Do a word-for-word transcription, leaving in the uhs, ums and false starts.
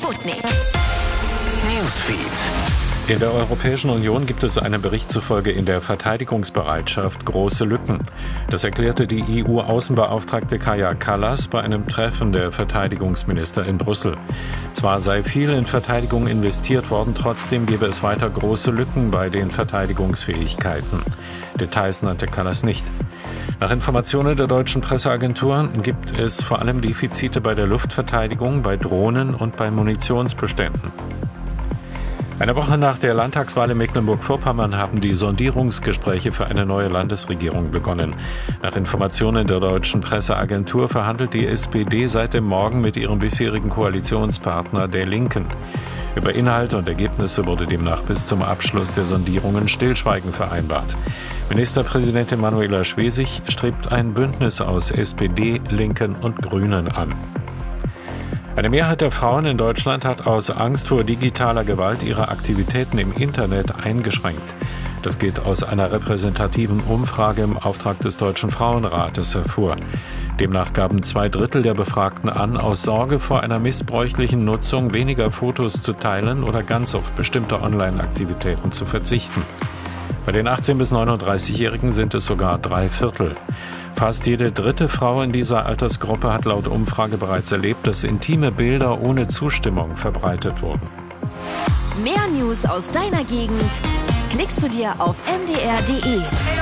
Sputnik. Newsfeed. In der Europäischen Union gibt es einem Bericht zufolge in der Verteidigungsbereitschaft große Lücken. Das erklärte die E U-Außenbeauftragte Kaja Kallas bei einem Treffen der Verteidigungsminister in Brüssel. Zwar sei viel in Verteidigung investiert worden, trotzdem gebe es weiter große Lücken bei den Verteidigungsfähigkeiten. Details nannte Kallas nicht. Nach Informationen der deutschen Presseagentur gibt es vor allem Defizite bei der Luftverteidigung, bei Drohnen und bei Munitionsbeständen. Eine Woche nach der Landtagswahl in Mecklenburg-Vorpommern haben die Sondierungsgespräche für eine neue Landesregierung begonnen. Nach Informationen der deutschen Presseagentur verhandelt die S P D seit dem Morgen mit ihrem bisherigen Koalitionspartner der Linken. Über Inhalte und Ergebnisse wurde demnach bis zum Abschluss der Sondierungen Stillschweigen vereinbart. Ministerpräsidentin Manuela Schwesig strebt ein Bündnis aus S P D, Linken und Grünen an. Eine Mehrheit der Frauen in Deutschland hat aus Angst vor digitaler Gewalt ihre Aktivitäten im Internet eingeschränkt. Das geht aus einer repräsentativen Umfrage im Auftrag des Deutschen Frauenrates hervor. Demnach gaben zwei Drittel der Befragten an, aus Sorge vor einer missbräuchlichen Nutzung weniger Fotos zu teilen oder ganz auf bestimmte Online-Aktivitäten zu verzichten. Bei den achtzehn- bis neununddreißigjährigen sind es sogar drei Viertel. Fast jede dritte Frau in dieser Altersgruppe hat laut Umfrage bereits erlebt, dass intime Bilder ohne Zustimmung verbreitet wurden. Mehr News aus deiner Gegend klickst du dir auf m d r punkt d e.